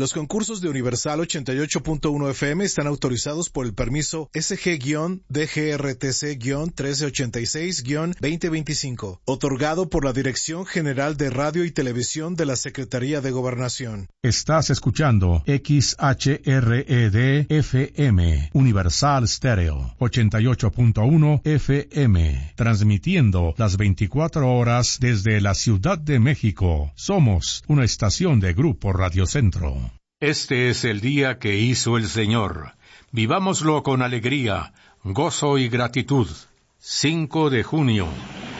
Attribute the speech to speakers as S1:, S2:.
S1: Los concursos de Universal 88.1 FM están autorizados por el permiso SG-DGRTC-1386-2025, otorgado por la Dirección General de Radio y Televisión de la Secretaría de Gobernación.
S2: Estás escuchando XHRED-FM, Universal Stereo, 88.1 FM, transmitiendo las 24 horas desde la Ciudad de México. Somos una estación de Grupo Radio Centro.
S3: Este es el día que hizo el Señor. Vivámoslo con alegría, gozo y gratitud. 5 de junio.